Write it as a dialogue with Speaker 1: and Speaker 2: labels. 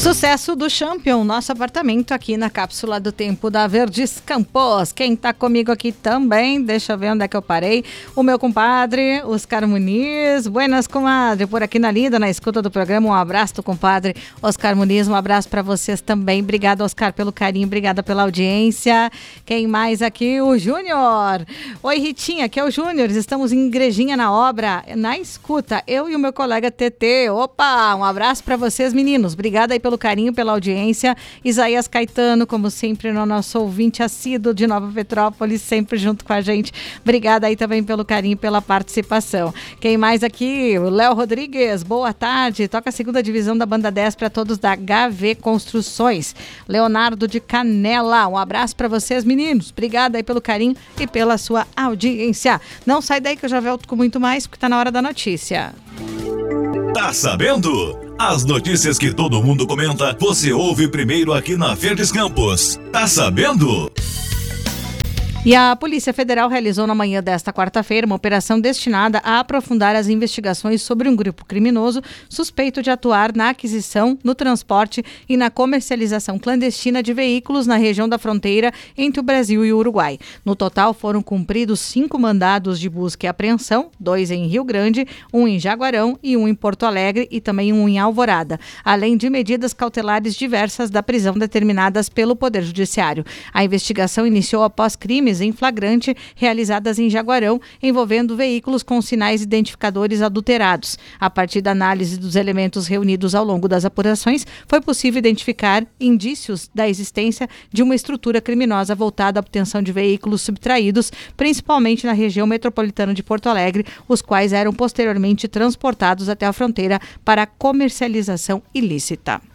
Speaker 1: Sucesso do Champion, nosso apartamento aqui na Cápsula do Tempo da Verdes Campos. Quem tá comigo aqui também, deixa eu ver onde é que eu parei, o meu compadre, Oscar Muniz. Buenas, comadre, por aqui na lida, na escuta do programa. Um abraço do compadre Oscar Muniz, um abraço para vocês também. Obrigada, Oscar, pelo carinho, obrigada pela audiência. Quem mais aqui? O Júnior. Oi, Ritinha, aqui é o Júnior, estamos em Igrejinha na obra, na escuta, eu e o meu colega TT. Opa, um abraço para vocês, meninos. Obrigada aí pelo carinho, pela audiência. Isaías Caetano, como sempre, no nosso ouvinte assíduo de Nova Petrópolis, sempre junto com a gente. Obrigada aí também pelo carinho, pela participação. Quem mais aqui? O Léo Rodrigues, boa tarde. Toca a segunda divisão da Banda 10 para todos da HV Construções. Leonardo de Canela, um abraço para vocês, meninos. Obrigada aí pelo carinho e pela sua audiência. Não sai daí que eu já volto com muito mais, porque tá na hora da notícia.
Speaker 2: Tá sabendo? As notícias que todo mundo comenta, você ouve primeiro aqui na Verdes Campos. Tá sabendo?
Speaker 1: E a Polícia Federal realizou na manhã desta quarta-feira uma operação destinada a aprofundar as investigações sobre um grupo criminoso suspeito de atuar na aquisição, no transporte e na comercialização clandestina de veículos na região da fronteira entre o Brasil e o Uruguai. No total, foram cumpridos 5 mandados de busca e apreensão, 2 em Rio Grande, 1 em Jaguarão e 1 em Porto Alegre e também 1 em Alvorada, além de medidas cautelares diversas da prisão determinadas pelo Poder Judiciário. A investigação iniciou após crimes em flagrante realizadas em Jaguarão, envolvendo veículos com sinais identificadores adulterados. A partir da análise dos elementos reunidos ao longo das apurações, foi possível identificar indícios da existência de uma estrutura criminosa voltada à obtenção de veículos subtraídos, principalmente na região metropolitana de Porto Alegre, os quais eram posteriormente transportados até a fronteira para comercialização ilícita.